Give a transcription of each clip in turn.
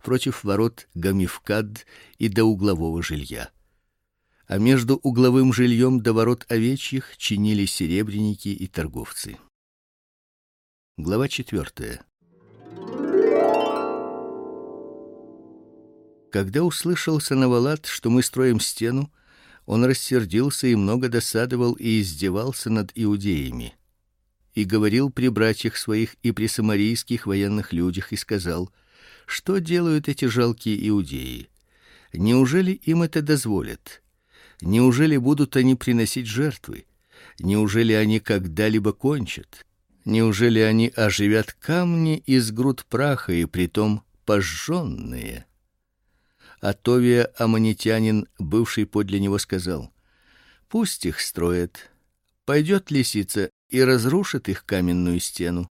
против ворот Гамифкад и до углового жилья. А между угловым жильем до ворот овечьих чинили серебряники и торговцы. Глава 4. Когда услышал Санавалат, что мы строим стену, он рассердился и много досадовал и издевался над иудеями. И говорил при братьях своих и при самарийских военных людях и сказал: что делают эти жалкие иудеи? Неужели им это дозволят? Неужели будут они приносить жертвы? Неужели они когда-либо кончат? Неужели они оживят камни из груд праха и притом пожженные? А Товия аммонитянин, бывший подле него, сказал: пусть их строят. Пойдет лисица и разрушит их каменную стену.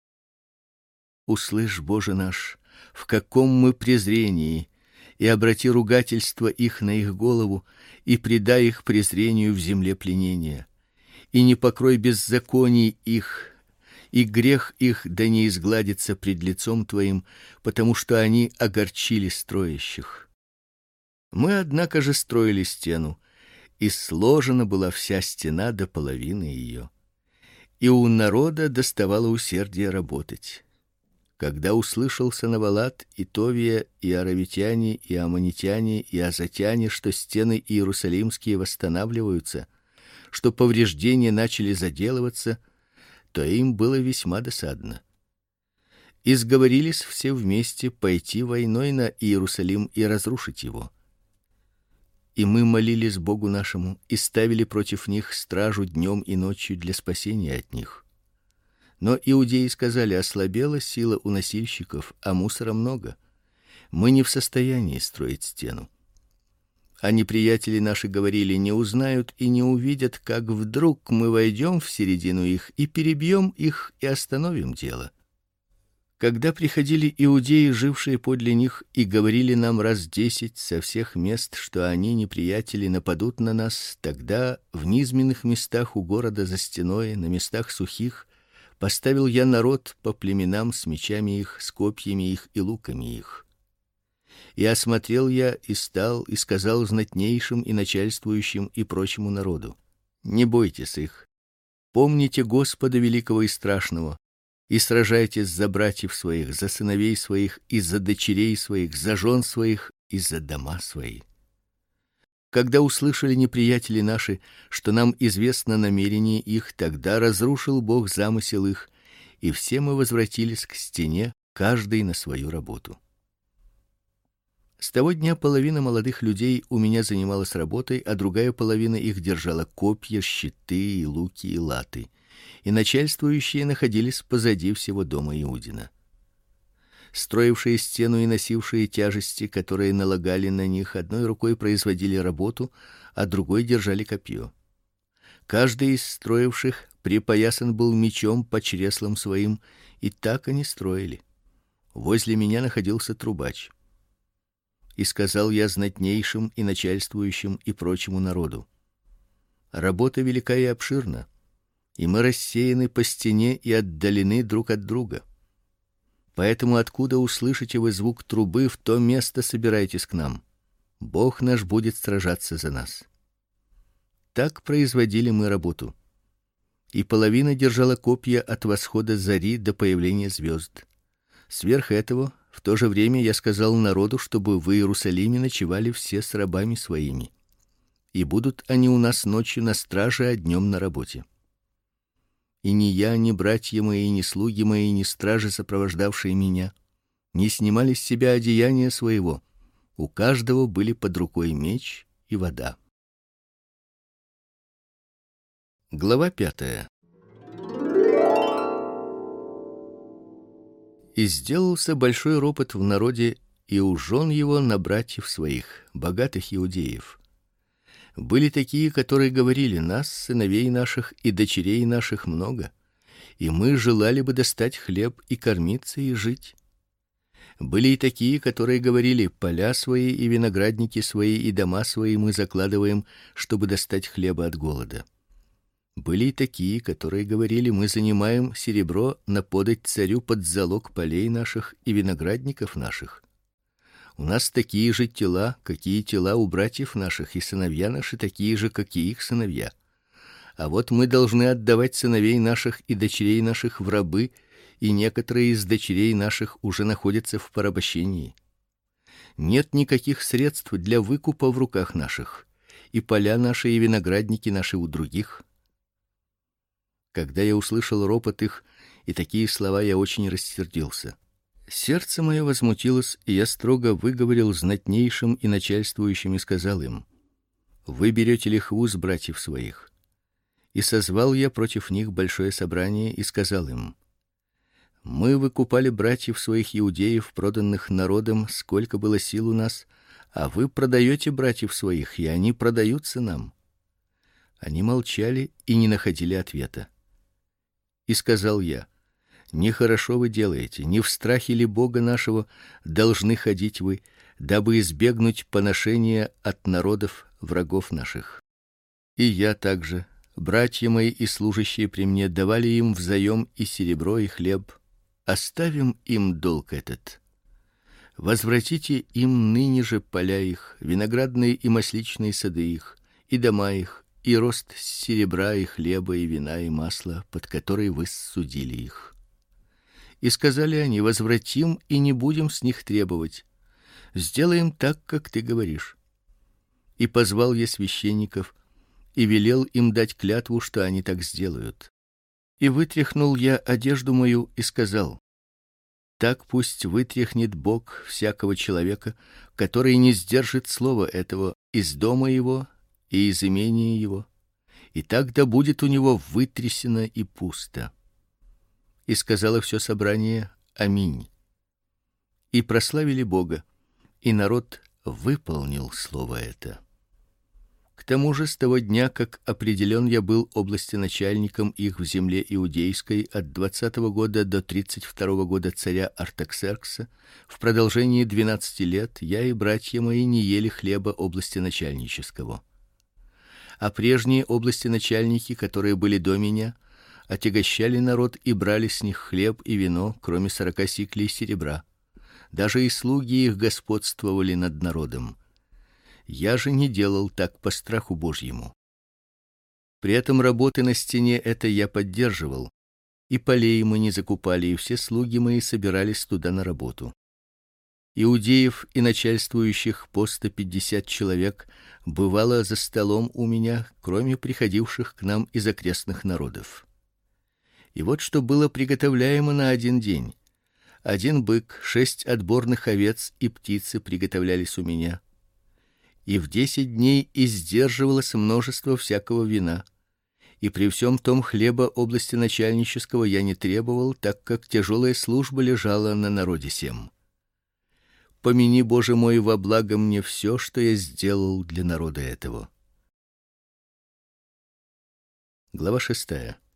Услышь, Боже наш, в каком мы презрении, и обрати ругательство их на их голову, и предай их презрению в земле пленения, и не покрой беззаконий их, и грех их да не изгладится пред лицом твоим, потому что они огорчили строящих. Мы, однако же, строили стену, и сложена была вся стена до половины ее. И у народа доставало усердия работать. Когда услышал Санавалат и Товия и аравитяне и аммонитяне и азатяне, что стены иерусалимские восстанавливаются, что повреждения начали заделываться, то им было весьма досадно. И сговорились все вместе пойти войной на Иерусалим и разрушить его. И мы молились Богу нашему и ставили против них стражу днем и ночью для спасения от них. Но иудеи сказали: ослабела сила у носильщиков, а мусора много. Мы не в состоянии строить стену. А неприятели наши говорили: не узнают и не увидят, как вдруг мы войдем в середину их и перебьем их и остановим дело. Когда приходили иудеи, жившие подле них, и говорили нам раз 10 со всех мест, что они, неприятели, нападут на нас, тогда в низменных местах у города за стеной, на местах сухих, поставил я народ по племенам с мечами их, с копьями их и луками их. И осмотрел я и стал и сказал знатнейшим и начальствующим и прочему народу: не бойтесь их, помните Господа великого и страшного, и сражайтесь за братьев своих, за сыновей своих и за дочерей своих, за жен своих и за дома свои. Когда услышали неприятели наши, что нам известно намерение их, тогда разрушил Бог замысел их, и все мы возвратились к стене, каждый на свою работу. С того дня половина молодых людей у меня занималась работой, а другая половина их держала копья, щиты и луки и латы. И начальствующие находились позади всего дома Иудина. Строившие стену и носившие тяжести, которые налагали на них, одной рукой производили работу, а другой держали копье. Каждый из строивших припоясан был мечом по чреслам своим, и так они строили. Возле меня находился трубач. И сказал я знатнейшим и начальствующим и прочему народу: работа велика и обширна, и мы рассеяны по стене и отдалены друг от друга. Поэтому откуда услышите вы звук трубы, в то место собирайтесь к нам. Бог наш будет сражаться за нас. Так производили мы работу. И половина держала копья от восхода зари до появления звезд. Сверх этого, в то же время я сказал народу, чтобы в Иерусалиме ночевали все с рабами своими. И будут они у нас ночью на страже, а днем на работе. И ни я, ни братья мои, ни слуги мои, ни стражи, сопровождавшие меня, не снимали с себя одеяния своего. У каждого были под рукой меч и вода. Глава 5. И сделался большой ропот в народе и у жен его на братьев своих, богатых иудеев. Были такие, которые говорили: нас, сыновей наших и дочерей наших много, и мы желали бы достать хлеб и кормиться и жить. Были и такие, которые говорили: поля свои и виноградники свои и дома свои мы закладываем, чтобы достать хлеба от голода. Были и такие, которые говорили: мы занимаем серебро на подать царю под залог полей наших и виноградников наших. У нас такие же тела, какие тела у братьев наших, и сыновья наши такие же, как и их сыновья. А вот мы должны отдавать сыновей наших и дочерей наших в рабы, и некоторые из дочерей наших уже находятся в порабощении. Нет никаких средств для выкупа в руках наших, и поля наши и виноградники наши у других. Когда я услышал ропот их и такие слова, я очень рассердился. Сердце мое возмутилось, и я строго выговорил знатнейшим и начальствующим и сказал им: вы берете лихву с братьев своих. И созвал я против них большое собрание и сказал им: мы выкупали братьев своих иудеев, проданных народом, сколько было сил у нас, а вы продаете братьев своих, и они продаются нам. Они молчали и не находили ответа. И сказал я: нехорошо вы делаете, не в страхе ли Бога нашего должны ходить вы, дабы избегнуть поношения от народов врагов наших. И я также, братья мои и служащие при мне, давали им взаём и серебро, и хлеб. Оставим им долг этот. Возвратите им ныне же поля их, виноградные и масличные сады их, и дома их, и рост серебра и хлеба и вина и масла, под который вы судили их. И сказали они: возвратим и не будем с них требовать. Сделаем так, как ты говоришь. И позвал я священников и велел им дать клятву, что они так сделают. И вытряхнул я одежду мою и сказал: так пусть вытряхнет Бог всякого человека, который не сдержит слова этого из дома его и из имения его, и так да будет у него вытрясено и пусто. И сказало все собрание: аминь. И прославили Бога, и народ выполнил слово это. К тому же с того дня, как определен я был областеначальником их в земле иудейской от 20-го года до 32-го года царя Артаксеркса, в продолжении 12 лет я и братья мои не ели хлеба областеначальнического. А прежние областеначальники, которые были до меня, отягощали народ и брали с них хлеб и вино, кроме 40 сиклей серебра. Даже и слуги их господствовали над народом. Я же не делал так по страху Божьему. При этом работы на стене это я поддерживал, и полей мы не закупали, и все слуги мои собирались туда на работу. Иудеев и начальствующих по 150 человек бывало за столом у меня, кроме приходивших к нам из окрестных народов. И вот что было приготовляемо на один день: 1 бык, 6 отборных овец и птицы приготовлялись у меня. И в 10 дней издерживалось множество всякого вина. И при всем том хлеба областеначальнического я не требовал, так как тяжелая служба лежала на народе сем. Помяни, Боже мой, во благо мне все, что я сделал для народа этого. Глава 6.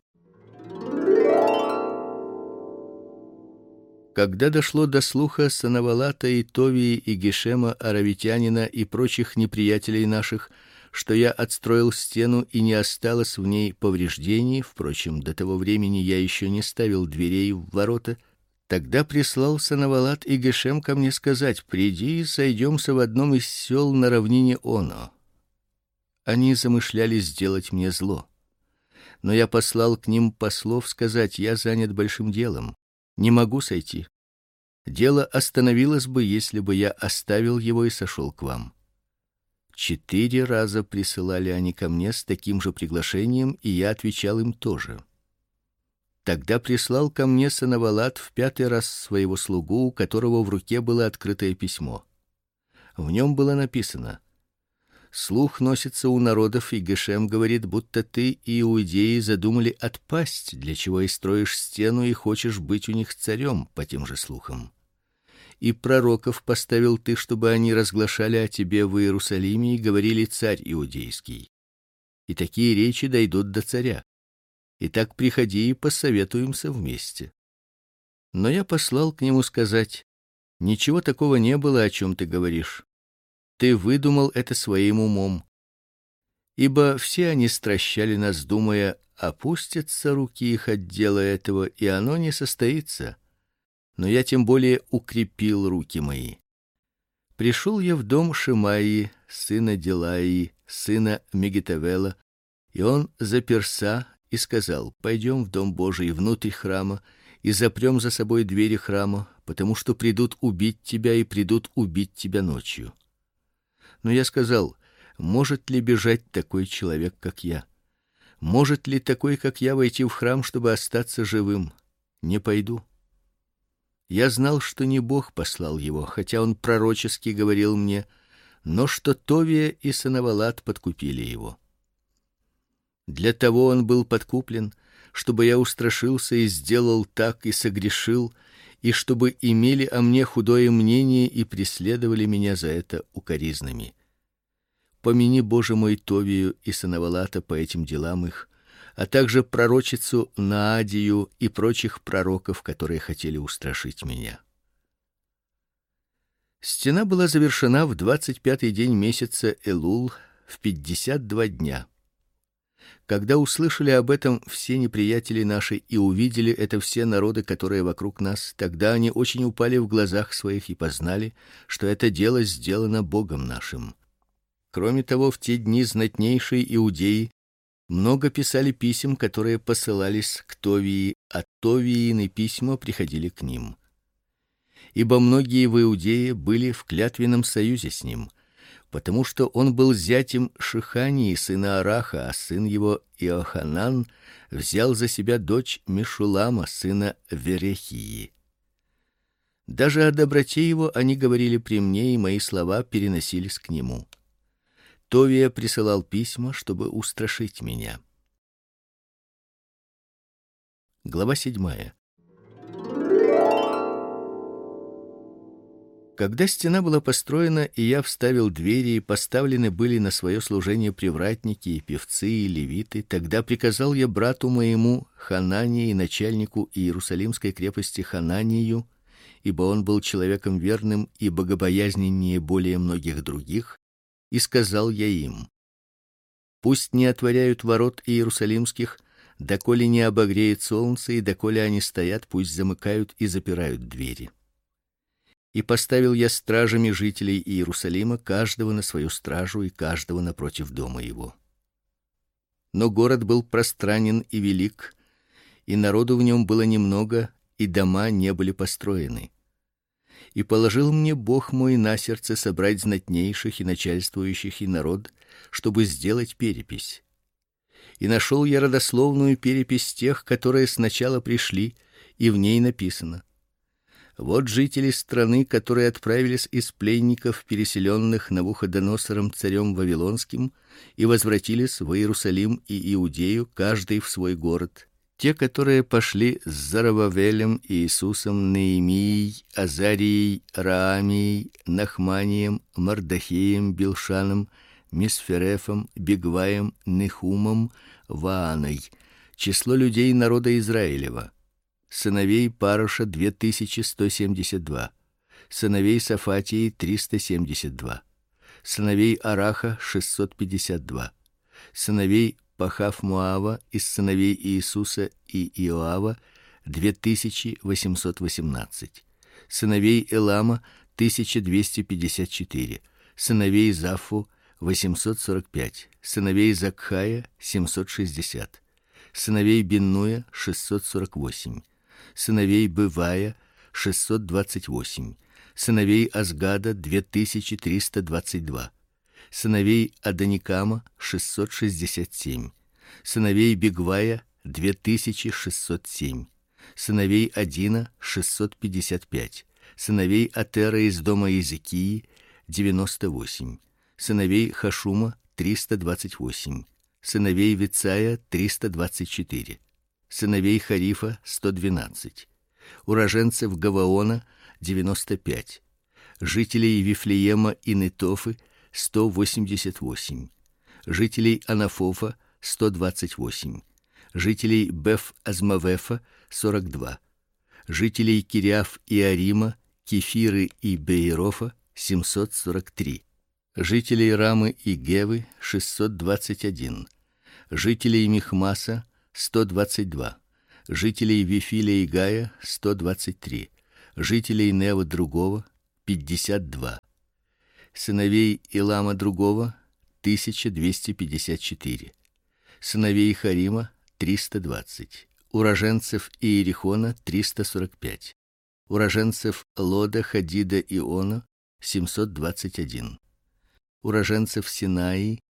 Когда дошло до слуха Санавалата и Товии и Гешема аравитянина и прочих неприятелей наших, что я отстроил стену и не осталось в ней повреждений, впрочем, до того времени я еще не ставил дверей в ворота, тогда прислал Санавалат и Гешем ко мне сказать: приди и сойдемся в одном из сел на равнине Оно. Они замышляли сделать мне зло. Но я послал к ним послов сказать: я занят большим делом, не могу сойти. Дело остановилось бы, если бы я оставил его и сошел к вам. 4 раза присылали они ко мне с таким же приглашением, и я отвечал им тоже. Тогда прислал ко мне Санавалат в 5-й раз своего слугу, у которого в руке было открытое письмо. В нем было написано: слух носится у народов, и Гешем говорит, будто ты и иудеи задумали отпасть, для чего и строишь стену и хочешь быть у них царем по тем же слухам. И пророков поставил ты, чтобы они разглашали о тебе в Иерусалиме и говорили: царь иудейский. И такие речи дойдут до царя. Итак, приходи и посоветуемся вместе. Но я послал к нему сказать: ничего такого не было, о чем ты говоришь. Ты выдумал это своим умом. Ибо все они стращали нас, думая: опустятся руки их от дела этого, и оно не состоится. Но я тем более укрепил руки мои. Пришел я в дом Шимаии, сына Делаии, сына Мегитавела, и он заперся и сказал: пойдем в дом Божий внутрь храма и запрем за собой двери храма, потому что придут убить тебя и придут убить тебя ночью. Но я сказал: может ли бежать такой человек, как я? Может ли такой, как я, войти в храм, чтобы остаться живым? Не пойду. Я знал, что не Бог послал его, хотя он пророчески говорил мне, но что Товия и Санавалат подкупили его. Для того он был подкуплен, чтобы я устрашился и сделал так и согрешил, и чтобы имели о мне худое мнение и преследовали меня за это укоризнами. Помяни, Боже мой, Товию и Санавалата по этим делам их, а также пророчицу Наадию и прочих пророков, которые хотели устрашить меня. Стена была завершена в 25-й день месяца Элул в 52 дня. Когда услышали об этом все неприятели наши и увидели это все народы, которые вокруг нас, тогда они очень упали в глазах своих и познали, что это дело сделано Богом нашим. Кроме того, в те дни знатнейшие иудеи много писали писем, которые посылались к Товии, а Товиины письма приходили к ним. Ибо многие в Иудее были в клятвенном союзе с ним, потому что он был зятем Шихании, сына Араха, а сын его Иоханан взял за себя дочь Мешулама, сына Верехии. Даже о доброте его они говорили при мне, и мои слова переносились к нему. Товия присылал письма, чтобы устрашить меня. Глава 7. Когда стена была построена, и я вставил двери, и поставлены были на свое служение привратники и певцы и левиты, тогда приказал я брату моему Ханании, начальнику Иерусалимской крепости Хананию, ибо он был человеком верным и богобоязненнее более многих других, и сказал я им: пусть не отворяют ворот иерусалимских, доколе не обогреет солнце, и доколе они стоят, пусть замыкают и запирают двери. И поставил я стражами жителей Иерусалима, каждого на свою стражу и каждого напротив дома его. Но город был пространен и велик, и народу в нем было немного, и дома не были построены. И положил мне Бог мой на сердце собрать знатнейших и начальствующих и народ, чтобы сделать перепись. И нашел я родословную перепись тех, которые сначала пришли, и в ней написано: вот жители страны, которые отправились из пленников, переселенных Навуходоносором царем вавилонским, и возвратились в Иерусалим и Иудею, каждый в свой город. Те, которые пошли с Зарававелем, Иисусом, Неемией, Азарией, Раамией, Нахманием, Мардахеем, Билшаном, Мисферефом, Бигваем, Нехумом, Вааной. Число людей народа Израилева: сыновей Пароша 2172, сыновей Сафатии 372, сыновей Араха 652, сыновей Пахав-Моава из сыновей Иисуса и Иоава 2818, сыновей Элама 1254, сыновей Зафу 845, сыновей Закхая 760, сыновей Биннуя 648, сыновей Бывая 628, сыновей Азгада 2322, сыновей Адоникама 667, сыновей Бигвая 2607, сыновей Адина 655, сыновей Атера из дома Иезекии 98, сыновей Хашума 328, сыновей Вицая 324, сыновей Харифа 112, уроженцев Гаваона 95, жителей Вифлеема и Нетофы 188, жителей Анафофа 128, жителей Беф-Азмавефа 42, жителей Кириаф и Арима, Кефиры и Беерофа 743, жителей Рамы и Гевы 621, жителей Михмаса 122, жителей Вифиля и Гая 123, жителей Нева другого 52, Сыновей Илама другого 1254. Сыновей Харима 320. Уроженцев Иерихона 345. Уроженцев Лода, Хадида и Она 721. Уроженцев Синаи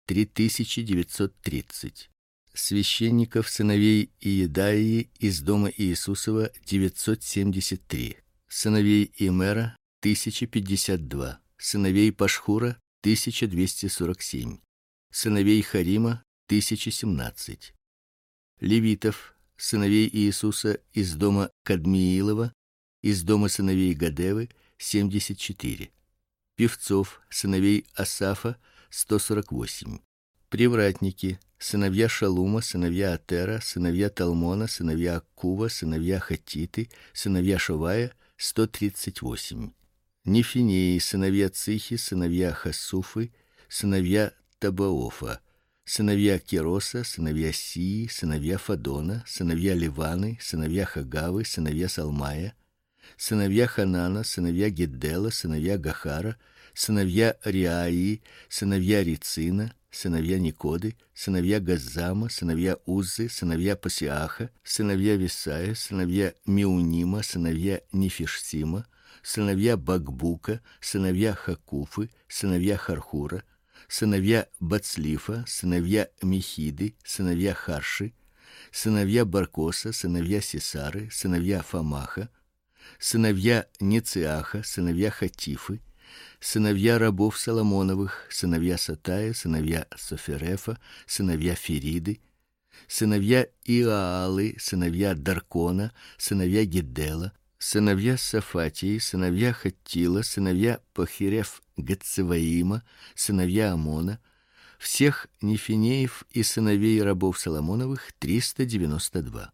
3930. Священников сыновей Иедаии из дома Иисусова 973. Сыновей Имера 1052. Сыновей Пашхура 1247. Сыновей Харима 1017. Левитов, сыновей Иисуса из дома Кадмиилова, из дома сыновей Гадевы 74. Певцов, сыновей Асафа 148. Привратники, сыновья Шалума, сыновья Атера, сыновья Талмона, сыновья Аккува, сыновья Хатиты, сыновья Шовая 138. Нефинеи, сыновья Цихи, сыновья Хасуфы, сыновья Табаофа, сыновья Кероса, сыновья Сии, сыновья Фадона, сыновья Ливаны, сыновья Хагавы, сыновья Салмая, сыновья Ханана, сыновья Геддела, сыновья Гахара, сыновья Риаи, сыновья Рицина, сыновья Никоды, сыновья Газзама, сыновья Уззы, сыновья Пасиаха, сыновья Висая, сыновья Миунима, сыновья Нефишсима, сыновья Багбука, сыновья Хакуфы, сыновья Хархура, сыновья Бацлифа, сыновья Михиды, сыновья Харши, сыновья Баркоса, сыновья Сисары, сыновья Фамаха, сыновья Нециаха, сыновья Хатифы, сыновья рабов Соломоновых, сыновья Сатая, сыновья Соферефа, сыновья Фериды, сыновья Иаалы, сыновья Даркона, сыновья Гиддела, сыновья Сафатии, сыновья Хаттила, сыновья Пахирев Гацеваима, сыновья Амона, всех нефинеев и сыновей рабов Соломоновых 392.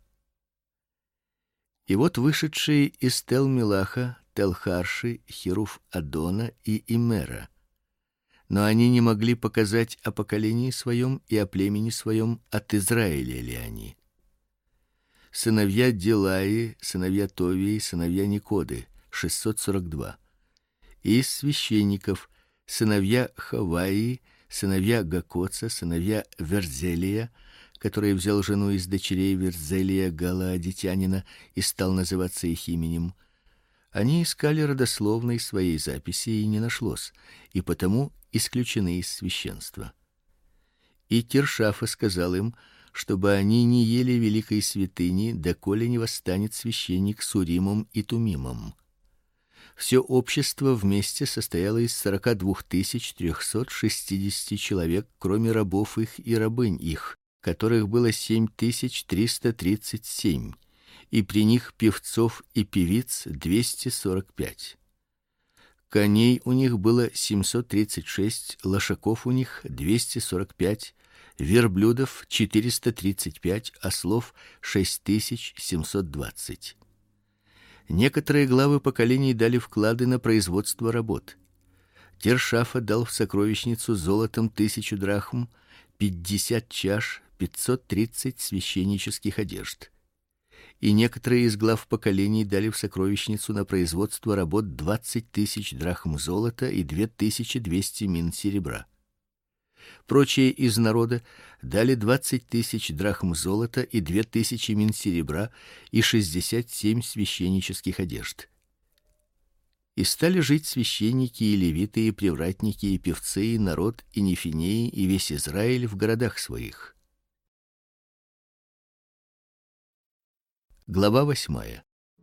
И вот вышедшие из Тел-Милаха, Тел-Харши, Хируф Адона и Имера. Но они не могли показать о поколении своем и о племени своем, от Израиля ли они. Сыновья Дилаи, сыновья Товии, сыновья Никоды 642. И из священников сыновья Хаваи, сыновья Гакоца, сыновья Верзелия, который взял жену из дочерей Верзелия галаадитянина и стал называться их именем. Они искали родословной своей записи, и не нашлось, и потому исключены из священства. И Тиршафа сказал им, чтобы они не ели великой святыни, доколе не восстанет священник с Уримом и Тумимом. Все общество вместе состояло из 42 360 человек, кроме рабов их и рабынь их, которых было 7337, и при них певцов и певиц 245. Коней у них было 736, лошаков у них 245, верблюдов 435, ослов 6720. Некоторые главы поколений дали вклады на производство работ. Тершафа дал в сокровищницу золотом 1000 драхм, 50 чаш, 530 священнических одежд. И некоторые из глав поколений дали в сокровищницу на производство работ 20 000 драхм золота и 2200 мин серебра. Прочие из народа дали 20 000 драхм золота и 2000 мин серебра и 67 священнических одежд. И стали жить священники и левиты и привратники и певцы и народ и нефинеи и весь Израиль в городах своих. Глава 8.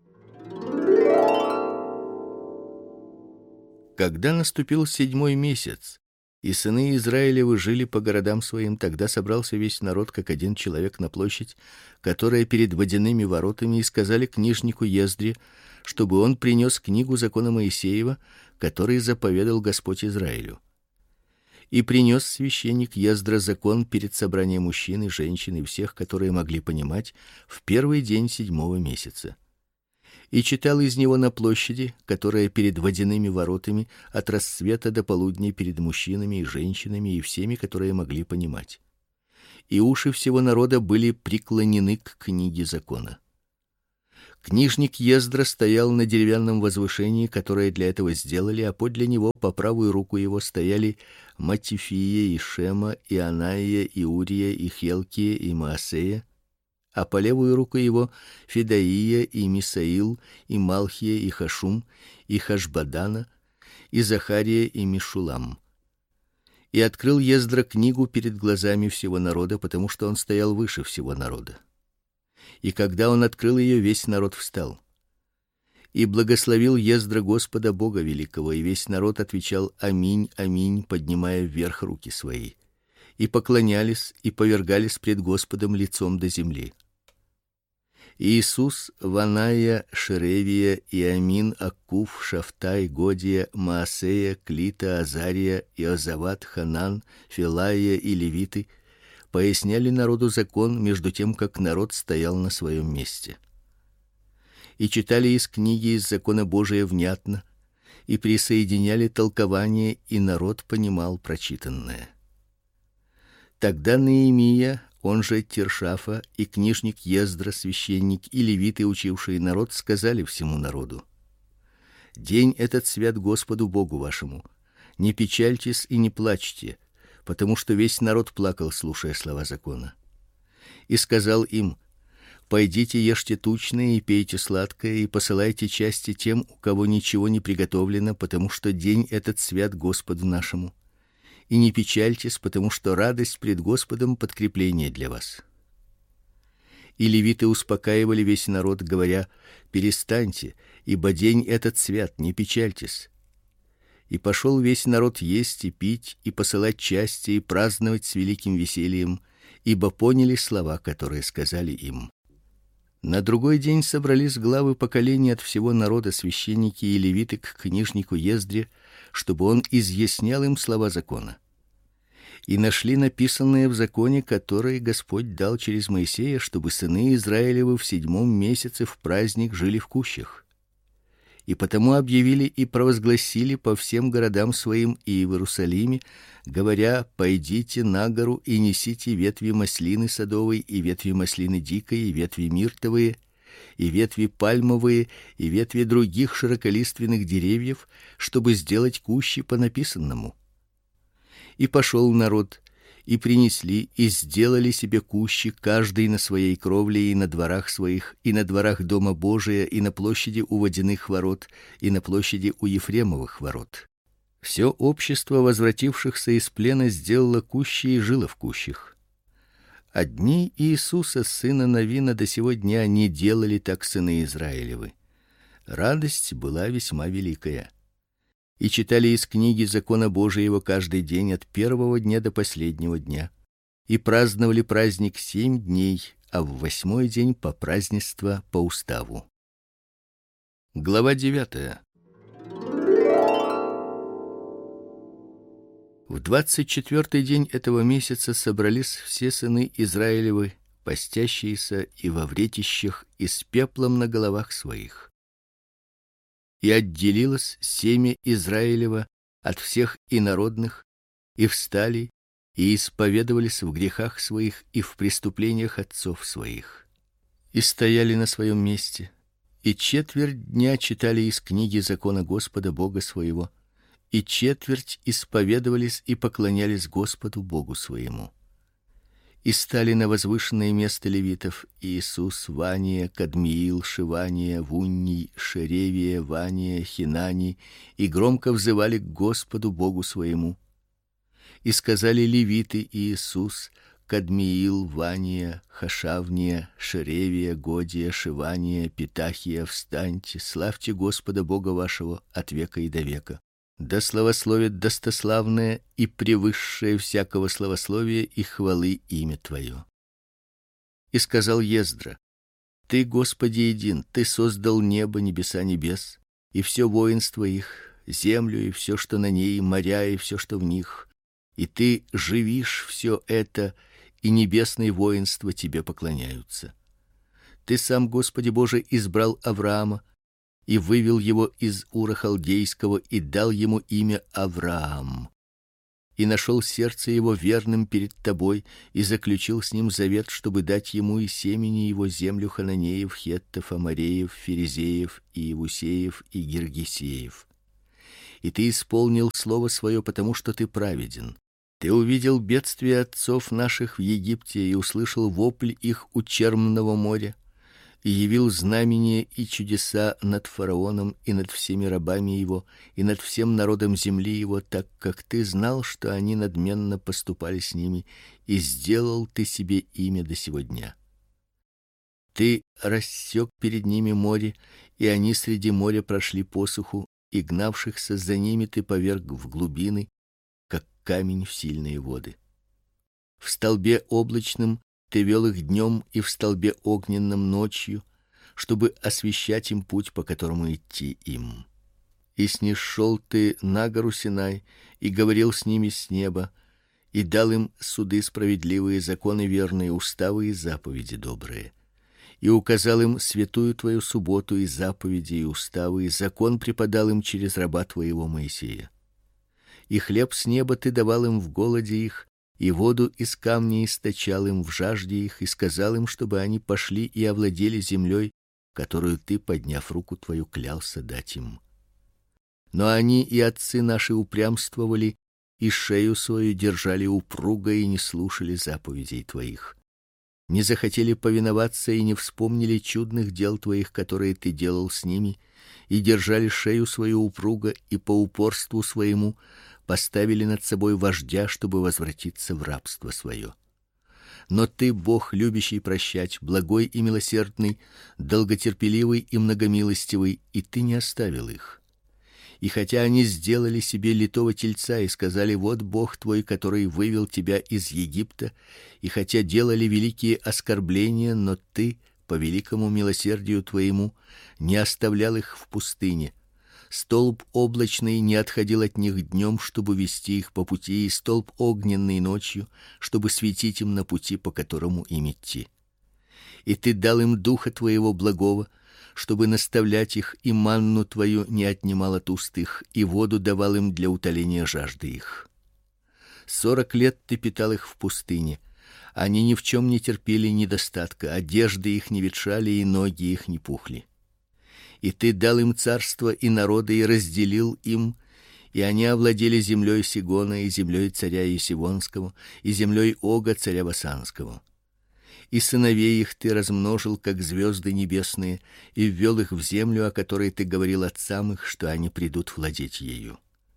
Когда наступил 7-й месяц, и сыны Израилевы жили по городам своим, тогда собрался весь народ как один человек на площадь, которая перед водяными воротами, и сказали книжнику Ездре, чтобы он принес книгу закона Моисеева, который заповедал Господь Израилю. И принес священник Ездра закон перед собранием мужчин и женщин и всех, которые могли понимать, в первый день 7-го месяца. И читал из него на площади, которая перед водяными воротами, от рассвета до полудня перед мужчинами и женщинами и всеми, которые могли понимать. И уши всего народа были преклонены к книге закона. Книжник Ездра стоял на деревянном возвышении, которое для этого сделали, а подле него по правую руку его стояли Матифия и Шема и Анаия и Урия и Хелкия и Маасея, а по левую руку его Федаия и Мисаил и Малхия и Хашум и Хашбадана и Захария и Мишулам. И открыл Ездра книгу перед глазами всего народа, потому что он стоял выше всего народа. И когда он открыл ее, весь народ встал. И благословил Ездра Господа Бога великого, и весь народ отвечал: аминь, аминь, поднимая вверх руки свои. И поклонялись и повергались пред Господом лицом до земли. Иисус, Ваная, Шеревия, Иамин, Аккуф, Шафтай, Годия, Маасея, Клита, Азария, Иозават, Ханан, Филаия и левиты поясняли народу закон, между тем как народ стоял на своем месте. И читали из книги из закона Божия внятно, и присоединяли толкование, и народ понимал прочитанное. Тогда Неемия, он же Тиршафа, и книжник Ездра, священник, и левиты, учившие народ, сказали всему народу: день этот свят Господу Богу вашему. Не печальтесь и не плачьте, потому что весь народ плакал, слушая слова закона. И сказал им: пойдите, ешьте тучное и пейте сладкое, и посылайте части тем, у кого ничего не приготовлено, потому что день этот свят Господу нашему. И не печальтесь, потому что радость пред Господом подкрепление для вас. И левиты успокаивали весь народ, говоря: перестаньте, ибо день этот свят, не печальтесь. И пошел весь народ есть и пить, и посылать части, и праздновать с великим весельем, ибо поняли слова, которые сказали им. На другой день собрались главы поколений от всего народа, священники и левиты, к книжнику Ездре, чтобы он изъяснял им слова закона. И нашли написанное в законе, который Господь дал через Моисея, чтобы сыны Израилевы в 7-м месяце в праздник жили в кущах. И потому объявили и провозгласили по всем городам своим и в Иерусалиме, говоря: пойдите на гору и несите ветви маслины садовой и ветви маслины дикой и ветви миртовые и ветви пальмовые и ветви других широколиственных деревьев, чтобы сделать кущи по написанному. И пошел народ, и принесли, и сделали себе кущи, каждый на своей кровле и на дворах своих, и на дворах дома Божия, и на площади у водяных ворот, и на площади у Ефремовых ворот. Все общество возвратившихся из плена сделало кущи и жило в кущах. А дни Иисуса, сына Навина, до сего дня не делали так сыны Израилевы. Радость была весьма великая. И читали из книги закона Божьего каждый день от первого дня до последнего дня, и праздновали праздник 7 дней, а в 8-й день по празднество по уставу. Глава 9. В 24-й день этого месяца собрались все сыны Израилевы, постящиеся и во вретищах, и с пеплом на головах своих. И отделилось семя Израилева от всех инородных, и встали и исповедовались в грехах своих и в преступлениях отцов своих. И стояли на своем месте, и четверть дня читали из книги закона Господа Бога своего, и четверть исповедовались и поклонялись Господу Богу своему. И стали на возвышенное место левитов Иисус, Вания, Кадмиил, Шивания, Вунний, Шеревия, Вания, Хинани, и громко взывали к Господу Богу своему. И сказали левиты Иисус, Кадмиил, Вания, Хашавния, Шеревия, Годия, Шивания, Питахия: встаньте, славьте Господа Бога вашего от века и до века. Да славословит достославное и превысшее всякого славословия и хвалы имя Твое. И сказал Ездра: Ты, Господи, един, Ты создал небо, небеса небес, и все воинство их, землю и все, что на ней, моря и все, что в них, и Ты живишь все это, и небесные воинства Тебе поклоняются. Ты сам, Господи Боже, избрал Авраама и вывел его из Ура Халдейского и дал ему имя Авраам. и нашел сердце его верным перед тобой, и заключил с ним завет, чтобы дать ему и семени его землю хананеев, хеттов, амореев, ферезеев, и иевусеев, и гиргесеев. И ты исполнил слово свое, потому что ты праведен. Ты увидел бедствие отцов наших в Египте и услышал вопль их у Черного моря, и явил знамения и чудеса над фараоном и над всеми рабами его и над всем народом земли его, так как ты знал, что они надменно поступали с ними, и сделал ты себе имя до сего дня. Ты рассек перед ними море, и они среди моря прошли посуху, и гнавшихся за ними ты поверг в глубины, как камень в сильные воды. В столбе облачном ты вел их днем, и в столбе огненном ночью, чтобы освещать им путь, по которому идти им. И снишел ты на гору Синай и говорил с ними с неба, и дал им суды справедливые, законы верные, уставы и заповеди добрые. И указал им святую твою субботу и заповеди и уставы, и закон преподал им через раба твоего Моисея. И хлеб с неба ты давал им в голоде их, и воду из камней источал им в жажде их, и сказал им, чтобы они пошли и овладели землей, которую ты, подняв руку твою, клялся дать им. Но они и отцы наши упрямствовали, и шею свою держали упруго и не слушали заповедей твоих. Не захотели повиноваться и не вспомнили чудных дел твоих, которые ты делал с ними, и держали шею свою упруго, и по упорству своему поставили над собой вождя, чтобы возвратиться в рабство свое. Но ты, Бог, любящий прощать, благой и милосердный, долготерпеливый и многомилостивый, и ты не оставил их. И хотя они сделали себе литого тельца и сказали: вот Бог твой, который вывел тебя из Египта, и хотя делали великие оскорбления, но ты по великому милосердию твоему не оставлял их в пустыне. Столб облачный не отходил от них днем, чтобы вести их по пути, и столб огненный ночью, чтобы светить им на пути, по которому им идти. И ты дал им духа твоего благого, чтобы наставлять их, и манну твою не отнимал от уст их, и воду давал им для утоления жажды их. 40 лет ты питал их в пустыне. Они ни в чем не терпели недостатка, одежды их не ветшали, и ноги их не пухли. И ты дал им царство и народы, и разделил им, и они овладели землей Сигона, и землей царя Есивонского, и землей Ога царя Басанского. И сыновей их ты размножил, как звезды небесные, и ввел их в землю, о которой ты говорил отцам их, что они придут владеть ею.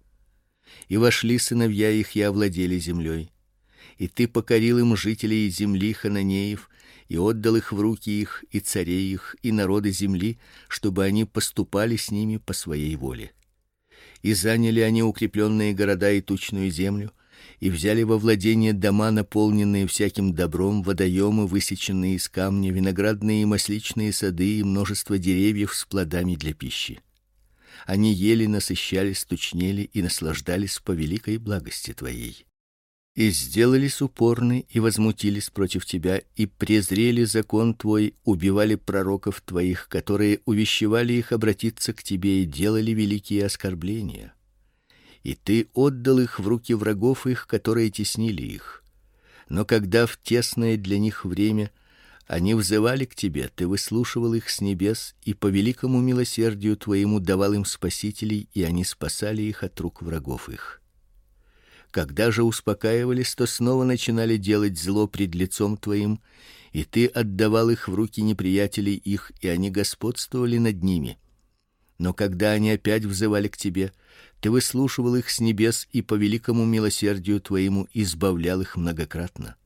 И вошли сыновья их и овладели землей. И ты покорил им жителей земли хананеев, и отдал их в руки их, и царей их, и народы земли, чтобы они поступали с ними по своей воле. И заняли они укрепленные города и тучную землю, и взяли во владение дома, наполненные всяким добром, водоемы, высеченные из камня, виноградные и масличные сады и множество деревьев с плодами для пищи. Они ели, насыщались, тучнели и наслаждались по великой благости твоей. И сделались упорны и возмутились против тебя, и презрели закон твой, убивали пророков твоих, которые увещевали их обратиться к тебе, и делали великие оскорбления. И ты отдал их в руки врагов их, которые теснили их. Но когда в тесное для них время они взывали к тебе, ты выслушивал их с небес, и по великому милосердию твоему давал им спасителей, и они спасали их от рук врагов их. Когда же успокаивались, то снова начинали делать зло пред лицом твоим, и ты отдавал их в руки неприятелей их, и они господствовали над ними. Но когда они опять взывали к тебе, ты выслушивал их с небес, и по великому милосердию твоему избавлял их многократно.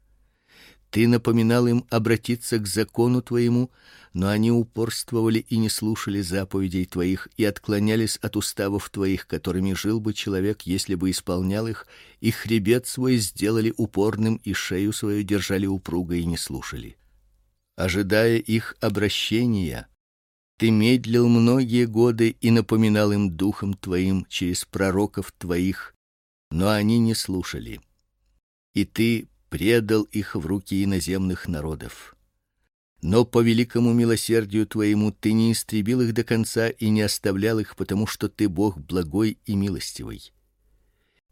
Ты напоминал им обратиться к закону твоему, но они упорствовали и не слушали заповедей твоих и отклонялись от уставов твоих, которыми жил бы человек, если бы исполнял их, и хребет свой сделали упорным, и шею свою держали упруго и не слушали. Ожидая их обращения, ты медлил многие годы и напоминал им духом твоим через пророков твоих, но они не слушали. И ты предал их в руки иноземных народов. Но по великому милосердию твоему ты не истребил их до конца и не оставлял их, потому что ты Бог благой и милостивый.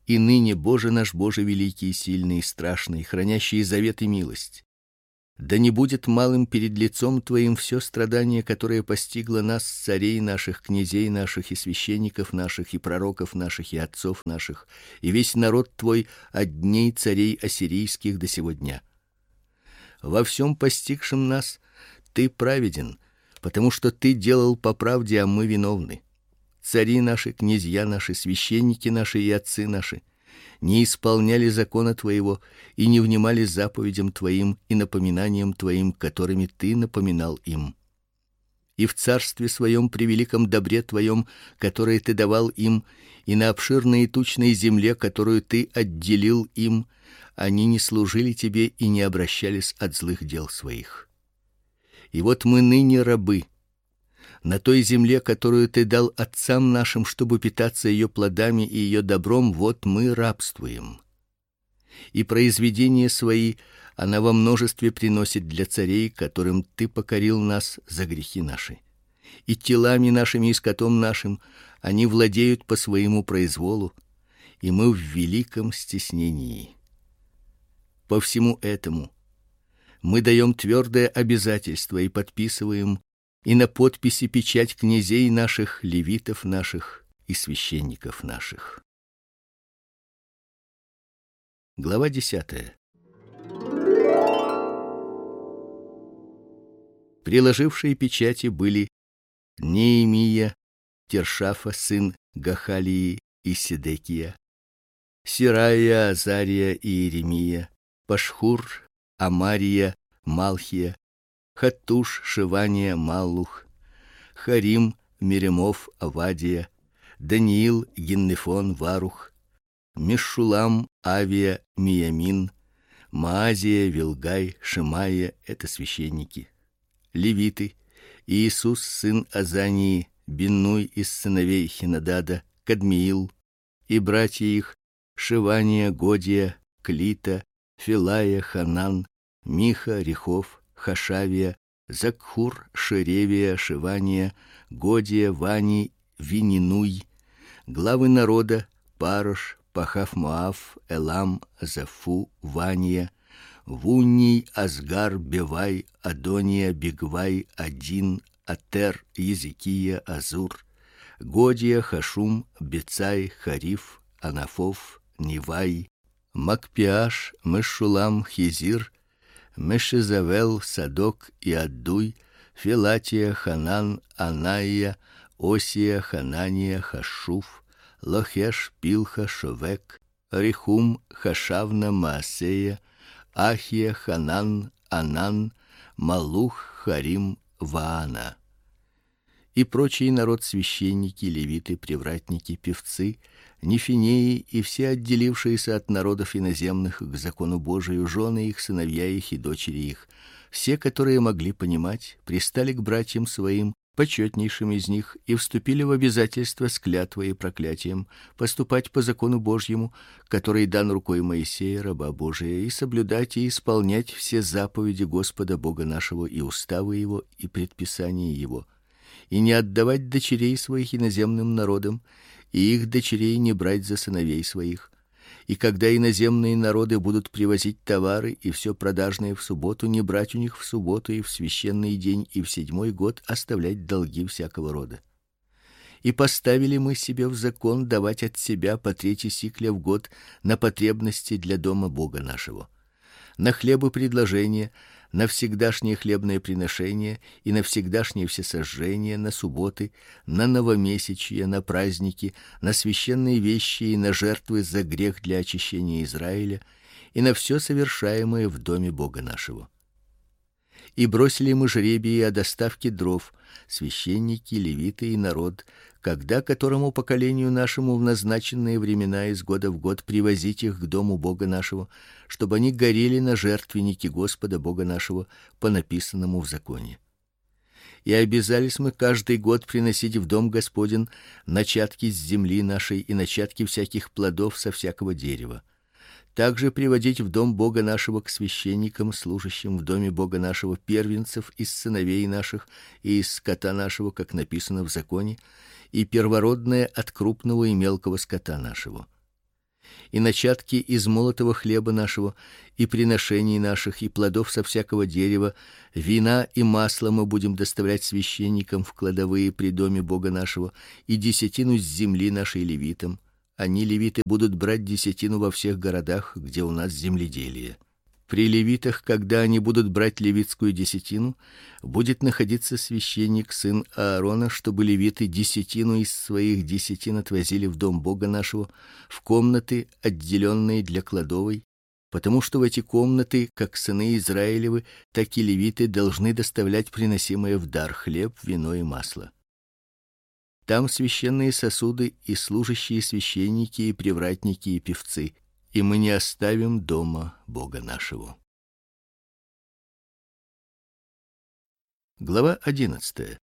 И ныне, Боже наш, Боже великий и сильный и страшный, хранящий завет и милость, да не будет малым перед лицом Твоим все страдание, которое постигло нас, царей наших, князей наших и священников наших и пророков наших и отцов наших, и весь народ Твой от дней царей ассирийских до сего дня. Во всем постигшем нас Ты праведен, потому что Ты делал по правде, а мы виновны. Цари наши, князья наши, священники наши и отцы наши не исполняли закона Твоего и не внимали заповедям Твоим и напоминаниям Твоим, которыми Ты напоминал им. И в царстве своем при великом добре Твоем, которое Ты давал им, и на обширной и тучной земле, которую Ты отделил им, они не служили Тебе и не обращались от злых дел своих. И вот мы ныне рабы на той земле, которую Ты дал отцам нашим, чтобы питаться ее плодами и ее добром, вот мы рабствуем. И произведения свои она во множестве приносит для царей, которым Ты покорил нас за грехи наши. И телами нашими и скотом нашим они владеют по своему произволу, и мы в великом стеснении. По всему этому мы даем твердое обязательство и подписываем и на подписи печать князей наших, левитов наших и священников наших. Глава 10. Приложившие печати были Неемия, Тершафа сын Гахалии и Седекия, Сирая, Азария и Иеремия, Пашхур, Амария, Малхия, Хаттуш, Шевания, Маллух, Харим, Меремов, Авадия, Даниил, Гиннефон, Варух, Мешулам, Авия, Миямин, Маазия, Вилгай, Шемая — это священники. Левиты: Иисус сын Азании, Биннуй из сыновей Хинадада, Кадмиил, и братья их: Шевания, Годия, Клита, Филая, Ханан, Миха, Рехов, Хашавия, Закхур, Шеревия, Шевания, Годия, Вани, Вининуй, главы народа: Парош, Пахав-Моав, Элам, Зафу, Вания, Вунний, Азгар, Бевай, Адония, Бигвай, Один, Атер, Езекия, Азур, Годия, Хашум, Бецай, Хариф, Анафов, Нивай, Макпиаш, Мешулам, Хизир, Мешезавел, Садок и Аддуй, Филатия, Ханан, Анаия, Осия, Ханания, Хашуф, Лохеш, Пилха, Шовек, Рехум, Хашавна, Маасея, Ахия, Ханан, Анан, Малух, Харим, Ваана. И прочий народ: священники, левиты, привратники, певцы, нефинеи и все отделившиеся от народов иноземных к закону Божию, жены их, сыновья их и дочери их, все, которые могли понимать, пристали к братьям своим, почетнейшим из них, и вступили в обязательство с клятвой и проклятием поступать по закону Божьему, который дан рукой Моисея, раба Божия, и соблюдать и исполнять все заповеди Господа Бога нашего и уставы его и предписания его, и не отдавать дочерей своих иноземным народам, и их дочерей не брать за сыновей своих. И когда иноземные народы будут привозить товары и все продажное в субботу, не брать у них в субботу и в священный день и в 7-й год оставлять долги всякого рода. И поставили мы себе в закон давать от себя по 3 сикля в год на потребности для дома Бога нашего, на хлебы предложения, на всегдашнее хлебное приношение и на всегдашнее всесожжение, на субботы, на новомесячья, на праздники, на священные вещи и на жертвы за грех для очищения Израиля и на все совершаемое в доме Бога нашего. И бросили мы жребии о доставке дров, священники, левиты и народ, когда которому поколению нашему в назначенные времена из года в год привозить их к дому Бога нашего, чтобы они горели на жертвеннике Господа Бога нашего по написанному в законе. И обязались мы каждый год приносить в дом Господень начатки с земли нашей и начатки всяких плодов со всякого дерева. Также приводить в дом Бога нашего к священникам, служащим в доме Бога нашего, первенцев из сыновей наших и из скота нашего, как написано в законе, и первородное от крупного и мелкого скота нашего. и начатки из молотого хлеба нашего, и приношений наших, и плодов со всякого дерева, вина и масла мы будем доставлять священникам в кладовые при доме Бога нашего, и десятину с земли нашей левитам. Они, левиты, будут брать десятину во всех городах, где у нас земледелие. При левитах, когда они будут брать левитскую десятину, будет находиться священник, сын Аарона, чтобы левиты десятину из своих десятин отвозили в дом Бога нашего, в комнаты, отделенные для кладовой, потому что в эти комнаты, как сыны Израилевы, так и левиты должны доставлять приносимое в дар хлеб, вино и масло. Там священные сосуды и служащие священники и привратники и певцы, и мы не оставим дома Бога нашего. Глава 11.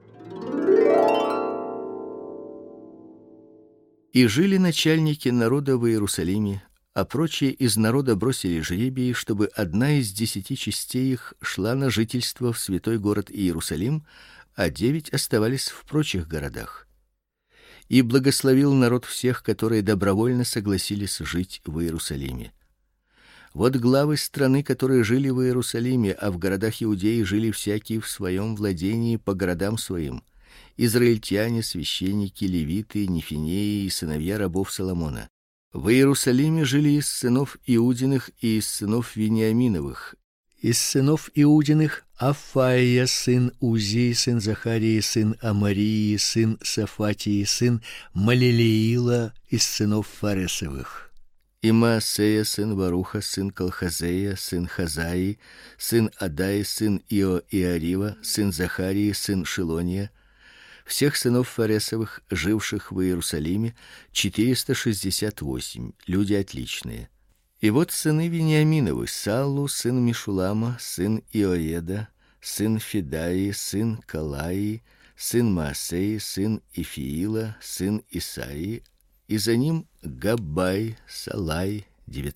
И жили начальники народа в Иерусалиме, а прочие из народа бросили жребий, чтобы одна из 10 частей их шла на жительство в святой город Иерусалим, а 9 оставались в прочих городах. И благословил народ всех, которые добровольно согласились жить в Иерусалиме. Вот главы страны, которые жили в Иерусалиме, а в городах Иудеи жили всякий в своем владении по городам своим: израильтяне, священники, левиты, нефинеи и сыновья рабов Соломона. В Иерусалиме жили из сынов Иудиных и из сынов Вениаминовых. Из сынов Иудиных: Афаия сын Узи, сын Захарии, сын Амарии, сын Сафатии, сын Малилиила из сынов Фаресовых. И Маасея сын Варуха, сын Колхозея, сын Хазаи, сын Адаи, сын Иоиарива, сын Захарии, сын Шилония. Всех сынов Фаресовых, живших в Иерусалиме, 468, люди отличные. И вот сыны Вениаминовы: Саллу сын Мишулама, сын Иоеда, сын Федаи, сын Калаи, сын Маасеи, сын Ифиила, сын Исаи, и за ним Габбай, Салай,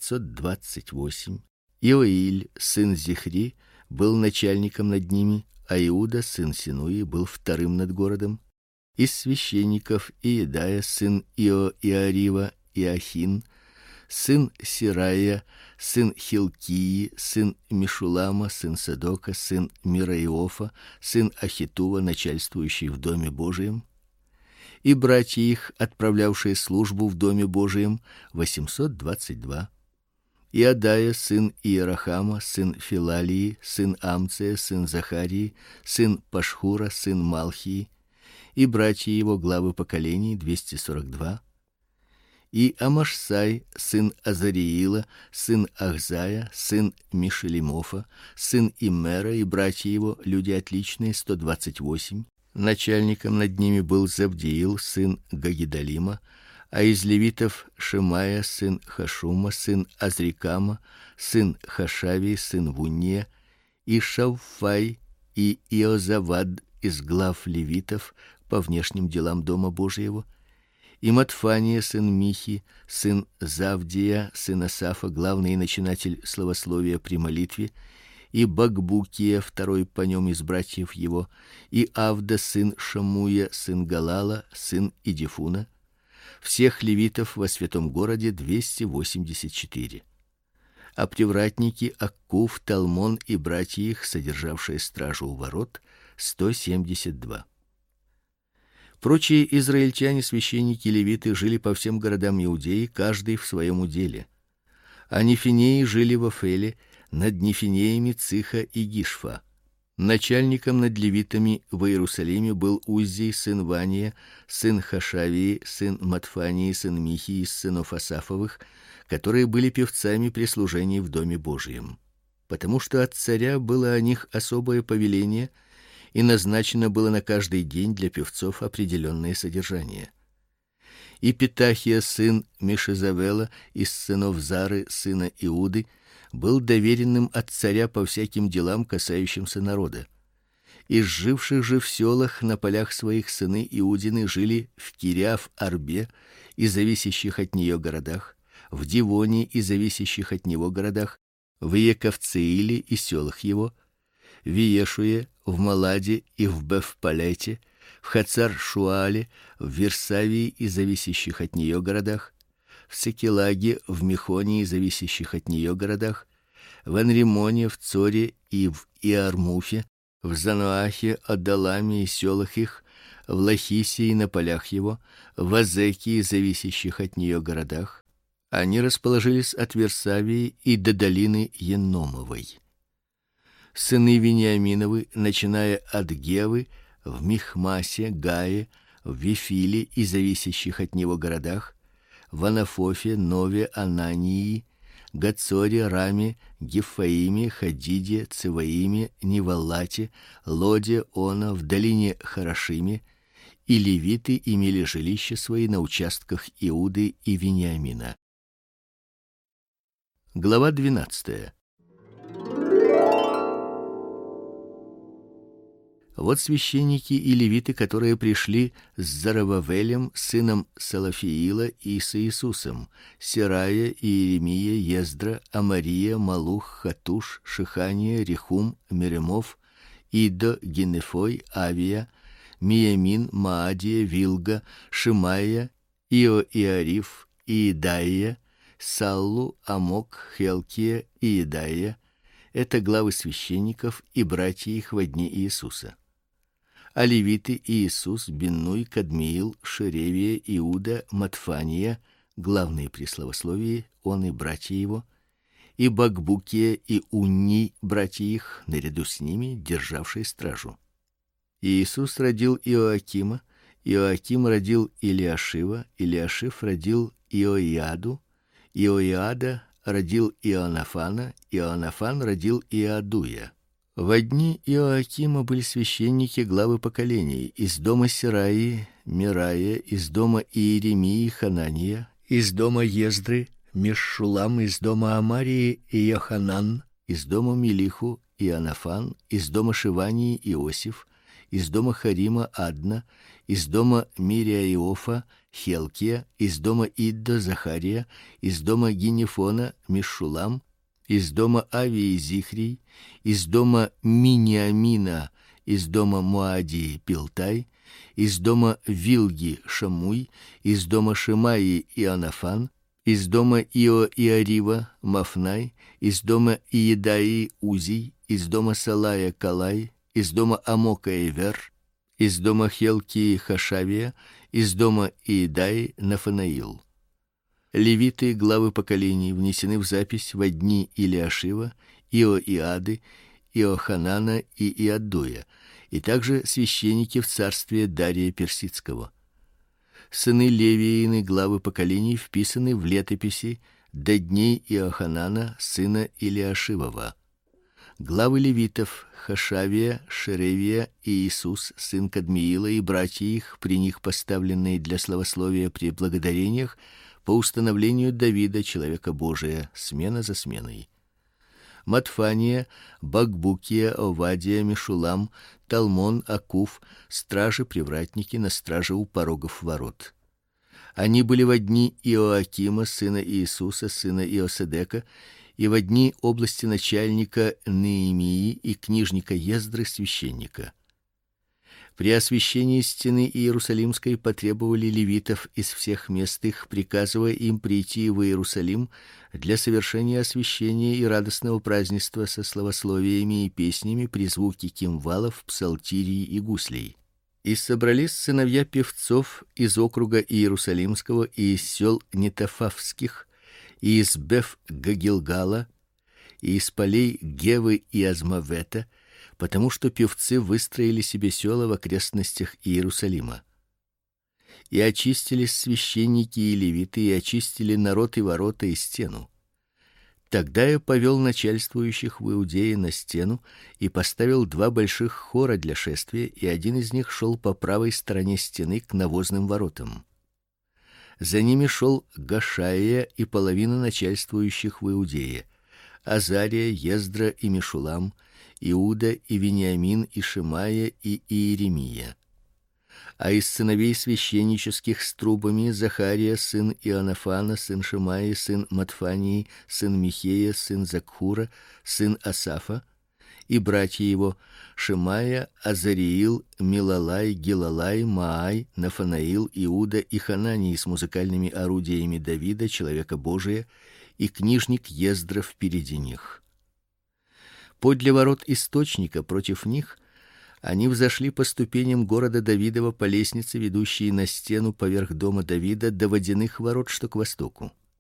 928. Иоиль сын Зихри был начальником над ними, а Иуда сын Синуи был вторым над городом. Из священников: Иедая сын Иоиарива, Иохин, сын Сирая, сын Хилкии, сын Мишулама, сын Садока, сын Мираиофа, сын Ахитува, начальствующий в доме Божием, и братья их, отправлявшие службу в доме Божием, 822. И Адая сын Иерахама, сын Филалии, сын Амция, сын Захарии, сын Пашхура, сын Малхии, и братья его, главы поколений, 242. И Амашсай сын Азариила, сын Ахзая, сын Мишелимофа, сын Имера, и братья его, люди отличные, 128. Начальником над ними был Завдиил сын Гагидалима, а из левитов: Шемая сын Хашума, сын Азрикама, сын Хашави, сын Вунния, и Шавфай, и Иозавад из глав левитов по внешним делам дома Божьего, и Матфания сын Михи, сын Завдия, сын Асафа, главный начинатель славословия при молитве, и Багбукия, второй по нем из братьев его, и Авда сын Шамуя, сын Галала, сын Идифуна. Всех левитов во святом городе 284. А привратники: Аккув, Талмон и братья их, содержавшие стражу у ворот, 172. Прочие израильтяне, священники, левиты жили по всем городам Иудеи, каждый в своем уделе. А нефинеи жили в Афеле, над нефинеями Циха и Гишфа. Начальником над левитами в Иерусалиме был Уздий сын Вания, сын Хашавии, сын Матфании, сын Михи из сынов Асафовых, которые были певцами при служении в доме Божием. Потому что от царя было о них особое повеление, и назначено было на каждый день для певцов определенное содержание. И Петахия сын Мишезавела из сынов Зары сына Иуды был доверенным от царя по всяким делам, касающимся народа. Из живших же в селах на полях своих сыны Иудины жили в Кириаф-Арбе и зависящих от нее городах, в Дивоне и зависящих от него городах, в Ековцеиле и селах его, в Иешуе, в Маладе и в Бефпалете, в Хацар-Шуале, в Версавии и зависящих от нее городах, в Секелаге, в Мехонии, зависящих от нее городах, в Анримоне, в Цоре и в Иармуфе, в Зануахе, Адаламе и селах их, в Лахисе и на полях его, в Азеке и зависящих от нее городах. Они расположились от Версавии и до долины Еномовой. Сыны Вениаминовы, начиная от Гевы, в Михмасе, Гае, в Вифиле и зависящих от него городах, в Анафофе, Нове, Анании, Гацоре, Раме, Гифаиме, Хадиде, Циваиме, Невалате, Лоде, Она, в долине Харашиме, и левиты имели жилища свои на участках Иуды и Вениамина. Глава 12. Вот священники и левиты, которые пришли с Зарававелем, сыном Салафиила, и с Иисусом: Серая, Иеремия, Ездра, Амария, Малух, Хатуш, Шихания, Рехум, Меремов, Идо, Генефой, Авия, Миямин, Маадия, Вилга, Шимая, Иоиариф, Иедаия, Саллу, Амок, Хелкия и Иедаия. Это главы священников и братья их во дни Иисуса. А левиты: Иисус, Биннуй, Кадмиил, Шеревия, Иуда, Матфания, главные при славословии, он и братья его, и Бакбукия и Унни, братья их, наряду с ними, державшие стражу. Иисус родил Иоакима, Иоаким родил Илиашива, Илиашив родил Иоиаду, Иоиада родил Иоаннафана, Иоаннафан родил Иадуя. Во дни Иоакима были священники, главы поколений: из дома Сераи Мирая, из дома Иеремии Ханания, из дома Ездры Мешшулам, из дома Амарии Иоханан, из дома Милиху Иоаннафан, из дома Шивании Иосиф, из дома Харима Адна, из дома Мириаиофа Хелкия, из дома Идда Захария, из дома Гинефона Мешшулам, из дома Авии Зихрий, из дома Миниамина, из дома Моадии Пилтай, из дома Вилги Шамуй, из дома Шимаи Иоаннафан, из дома Иоиарива Мафнай, из дома Иедаи Узий, из дома Салая Калай, из дома Амока Эвер, из дома Хелкии Хашавия, из дома Иедаи Нафанаил. Левиты, главы поколений, внесены в запись во дни Илиашива, Иоиады, Иоханана и Иадуя, и также священники в царстве Дария Персидского. Сыны Левиины, главы поколений, вписаны в летописи до дней Иоханана, сына Илиашивова. Главы левитов: Хашавия, Шеревия и Иисус, сын Кадмиила, и братья их, при них поставленные для славословия при благодарениях, по установлению Давида, человека Божия, смена за сменой. Матфания, Бакбукия, Овадия, Мешулам, Талмон, Акуф, стражи-привратники на страже у порогов ворот. Они были во дни Иоакима, сына Иисуса, сына Иоседека, и во дни области начальника Неемии и книжника Ездры, священника. При освящении стены Иерусалимской потребовали левитов из всех мест их, приказывая им прийти в Иерусалим для совершения освящения и радостного празднества со славословиями и песнями при звуке кимвалов, псалтирий и гуслей. И собрались сыновья певцов из округа Иерусалимского и из сел Нетофавских, и из Беф-Гагилгала, и из полей Гевы и Азмавета, потому что певцы выстроили себе села в окрестностях Иерусалима. И очистились священники и левиты, и очистили народ и ворота и стену. Тогда я повел начальствующих в Иудее на стену и поставил 2 больших хора для шествия, и один из них шел по правой стороне стены к навозным воротам. За ними шел Гашаия и половина начальствующих в Иудее: Азария, Ездра и Мешулам, Иуда и Вениамин и Шимая и Иеремия. А из сыновей священнических с трубами: Захария, сын Иоаннафана, сын Шимаи, сын Матфании, сын Михея, сын Закхура, сын Асафа, и братья его: Шимая, Азариил, Милалай, Гилалай, Маай, Нафанаил, Иуда и Хананий с музыкальными орудиями Давида, человека Божия, и книжник Ездра впереди них. Подле ворот источника против них они взошли по ступеням города Давидова по лестнице, ведущей на стену поверх дома Давида, до водяных ворот, что к востоку.